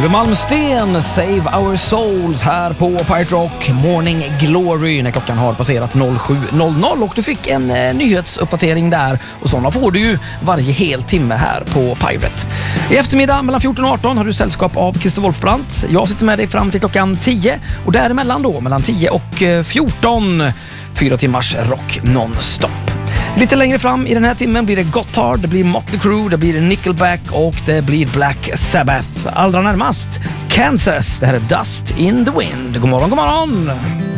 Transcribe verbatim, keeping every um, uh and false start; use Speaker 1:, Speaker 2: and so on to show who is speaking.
Speaker 1: Yngwie Malmsteen, Save Our Souls här på Pirate Rock Morning Glory när klockan har passerat sju noll noll och du fick en eh, nyhetsuppdatering där och sådana får du ju varje hel timme här på Pirate. I eftermiddag mellan fjorton och arton har du sällskap av Christer Wolfbrandt. Jag sitter med dig fram till klockan tio och däremellan då mellan tio och fjorton fyra timmars rock nonstop. Lite längre fram i den här timmen blir det Gotthard, det blir Motley Crue, det blir Nickelback och det blir Black Sabbath. Allra närmast Kansas, det här är Dust in the Wind. God morgon, god morgon!